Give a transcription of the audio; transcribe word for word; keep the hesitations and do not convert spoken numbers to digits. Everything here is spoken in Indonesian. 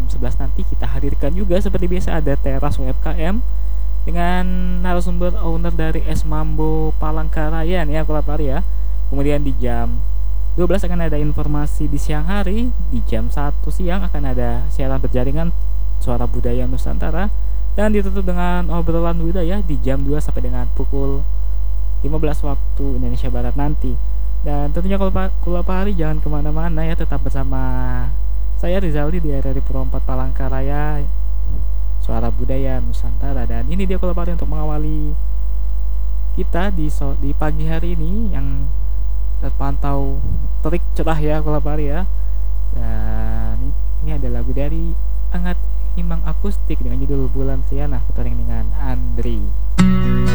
jam sebelas nanti kita hadirkan juga seperti biasa ada teras U M K M dengan narasumber owner dari Es Mambo Palangkaraya nih ya Kulapari ya. Kemudian di jam dua belas akan ada informasi di siang hari. Di jam satu siang akan ada siaran berjaringan Suara Budaya Nusantara. Dan ditutup dengan obrolan budaya di jam dua sampai dengan pukul lima belas waktu Indonesia Barat nanti. Dan tentunya kalau Kulapari jangan kemana-mana ya, tetap bersama saya Rizaldi di R R I Pro empat Palangkaraya, Suara Budaya Nusantara. Dan ini dia Kulapari untuk mengawali kita di so, di pagi hari ini yang terpantau terik cerah ya Kulapari ya. Dan ini ada lagu dari Angat Himang Akustik dengan judul Bulan Triana featuring dengan Andri.